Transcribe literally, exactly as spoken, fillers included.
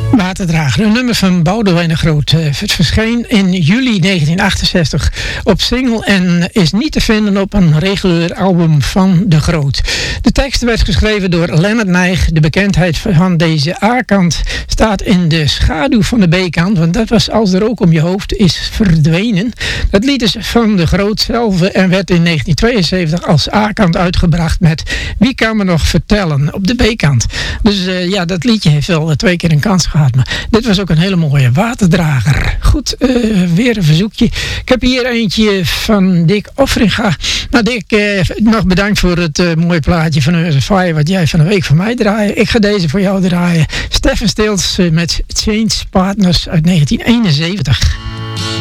Waterdrager, een nummer van Boudewijn de Groot. Het verscheen in juli negentien achtenzestig op single en is niet te vinden op een regulier album van de Groot. De tekst werd geschreven door Lennart Nijg. De bekendheid van deze A-kant staat in de schaduw van de B-kant, want dat was Als de rook om je hoofd is verdwenen. Dat lied is van de Groot zelf en werd in negentien tweeënzeventig als A-kant uitgebracht met Wie kan me nog vertellen op de B-kant. Dus uh, ja, dat liedje heeft wel uh, twee keer een kans gehad. Maar dit was ook een hele mooie waterdrager. Goed, uh, weer een verzoekje. Ik heb hier eentje van Dick Offringa. Nou Dick, uh, nog bedankt voor het uh, mooie plaatje van Earth and Fire wat jij van de week voor mij draaien. Ik ga deze voor jou draaien. Stefan Stills uh, met Change Partners uit negentien eenenzeventig.